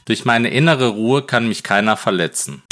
Durch meine innere Ruhe kann mich keiner verletzen.